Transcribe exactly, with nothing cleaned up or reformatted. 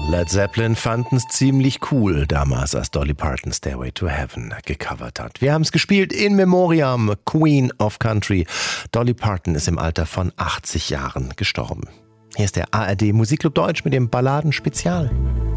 Led Zeppelin fanden es ziemlich cool damals, als Dolly Parton Stairway to Heaven gecovert hat. Wir haben es gespielt in Memoriam, Queen of Country. Dolly Parton ist im Alter von achtzig Jahren gestorben. Hier ist der A R D Musikclub Deutsch mit dem Balladen-Spezial.